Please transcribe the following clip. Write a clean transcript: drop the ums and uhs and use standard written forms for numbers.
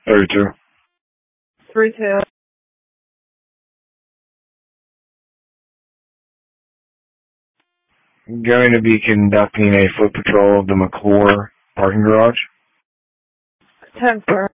32. 3-2. Going to be conducting a foot patrol of the McClure parking garage. 10, sir.